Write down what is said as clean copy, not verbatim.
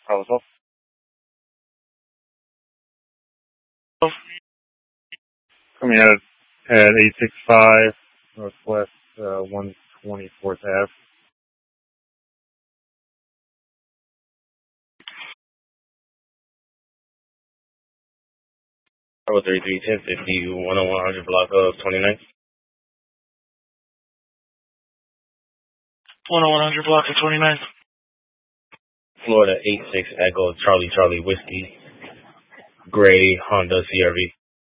Hello. Coming out at 865 Northwest 124th Ave. Bravo 331050 10100 block of 29th. 10100 block of 29th. Florida 86 Echo Charlie Whiskey. Gray Honda CRV.